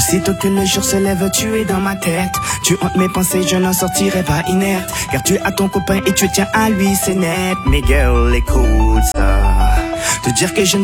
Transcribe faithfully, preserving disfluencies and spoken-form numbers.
Aussitôt que le jour se lève, tu es dans ma tête. Tu hantes mes pensées, je n'en sortirai pas inerte. Car tu as ton copain et tu tiens à lui, c'est net. Mais girl, écoute ça. Te dire que je ne